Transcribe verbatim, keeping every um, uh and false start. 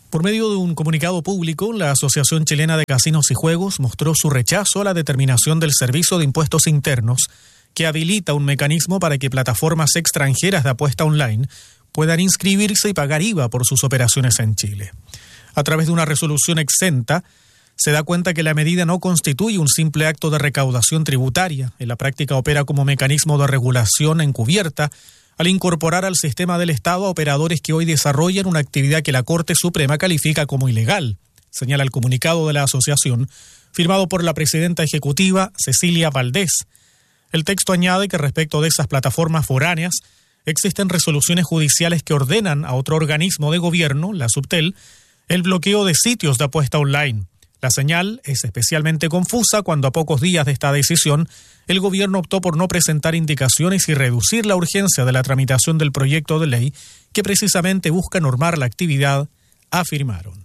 Por medio de un comunicado público, la Asociación Chilena de Casinos y Juegos mostró su rechazo a la determinación del Servicio de Impuestos Internos, que habilita un mecanismo para que plataformas extranjeras de apuesta online puedan inscribirse y pagar I V A por sus operaciones en Chile. A través de una resolución exenta, se da cuenta que la medida no constituye un simple acto de recaudación tributaria. En la práctica opera como mecanismo de regulación encubierta, al incorporar al sistema del Estado a operadores que hoy desarrollan una actividad que la Corte Suprema califica como ilegal, señala el comunicado de la asociación, firmado por la presidenta ejecutiva Cecilia Valdés. El texto añade que respecto de esas plataformas foráneas, existen resoluciones judiciales que ordenan a otro organismo de gobierno, la Subtel, el bloqueo de sitios de apuesta online. La señal es especialmente confusa cuando a pocos días de esta decisión, el gobierno optó por no presentar indicaciones y reducir la urgencia de la tramitación del proyecto de ley que precisamente busca normar la actividad, afirmaron.